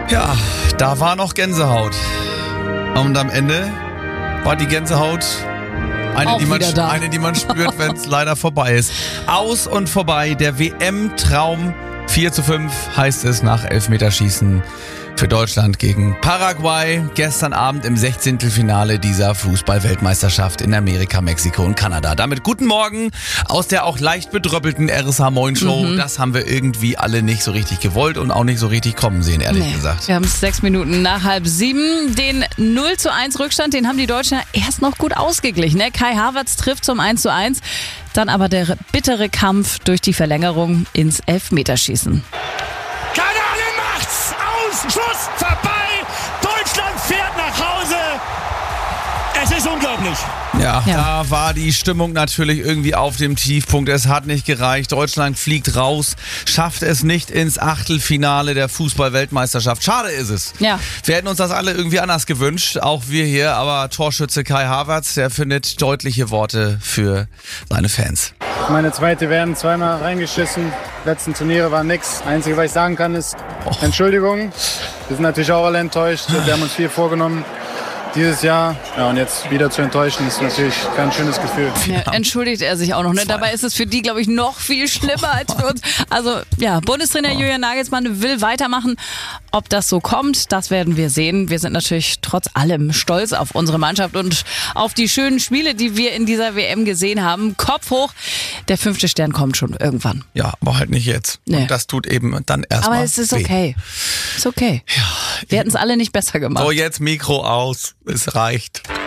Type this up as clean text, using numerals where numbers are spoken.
Ja, da war noch Gänsehaut. Und am Ende war die Gänsehaut eine, die man spürt, wenn es leider vorbei ist. Aus und vorbei, der WM-Traum 4:5 heißt es nach Elfmeterschießen für Deutschland gegen Paraguay. Gestern Abend im 16. Finale dieser Fußball-Weltmeisterschaft in Amerika, Mexiko und Kanada. Damit guten Morgen aus der auch leicht bedröppelten RSH Moin Show. Das haben wir irgendwie alle nicht so richtig gewollt und auch nicht so richtig kommen sehen, ehrlich gesagt. Wir haben es 6 Minuten nach 6:30. Den 0:1 Rückstand, den haben die Deutschen erst noch gut ausgeglichen. Kai Havertz trifft zum 1:1. Dann aber der bittere Kampf durch die Verlängerung ins Elfmeterschießen. Schuss vorbei, Deutschland fährt nach Hause. Es ist unglaublich. Ja, da war die Stimmung natürlich irgendwie auf dem Tiefpunkt. Es hat nicht gereicht. Deutschland fliegt raus, schafft es nicht ins Achtelfinale der Fußball-Weltmeisterschaft. Schade ist es. Ja. Wir hätten uns das alle irgendwie anders gewünscht, auch wir hier. Aber Torschütze Kai Havertz, der findet deutliche Worte für seine Fans. Meine zweite werden zweimal reingeschissen. Letzten Turniere war nix. Einzige, was ich sagen kann, ist Entschuldigung. Wir sind natürlich auch alle enttäuscht. Wir haben uns viel vorgenommen dieses Jahr. Ja, und jetzt wieder zu enttäuschen, ist natürlich kein schönes Gefühl. Ja, entschuldigt er sich auch noch. Ne? Dabei ist es für die, glaube ich, noch viel schlimmer als für uns. Also ja, Bundestrainer Julian Nagelsmann will weitermachen. Ob das so kommt, das werden wir sehen. Wir sind natürlich trotz allem stolz auf unsere Mannschaft und auf die schönen Spiele, die wir in dieser WM gesehen haben. Kopf hoch, der 5. Stern kommt schon irgendwann. Ja, aber halt nicht jetzt. Nee. Und das tut eben dann erstmal Aber es ist okay. Ist okay. Ja, Wir hätten es alle nicht besser gemacht. so, jetzt Mikro aus. Es reicht.